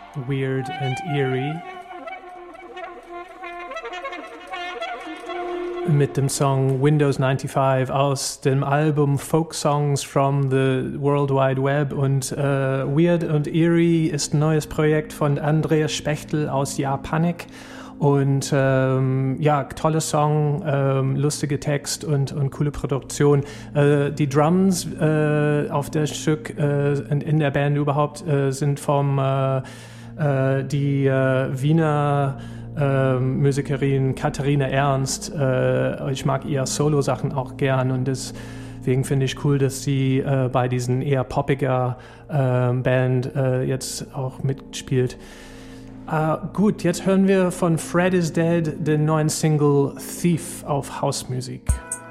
Weird and Eerie. Mit dem Song Windows 95 aus dem Album Folk Songs from the World Wide Web. Und Weird and Eerie ist ein neues Projekt von Andreas Spechtel aus Japanik. Und toller Song, lustige Text und coole Produktion. Die Drums auf das Stück in der Band überhaupt sind vom die Wiener Musikerin Katharina Ernst. Ich mag ihr Solo-Sachen auch gern und deswegen finde ich cool, dass sie bei diesen eher poppiger Band jetzt auch mitspielt. Gut, jetzt hören wir von Fred is Dead den neuen Single Thief auf Hausmusik.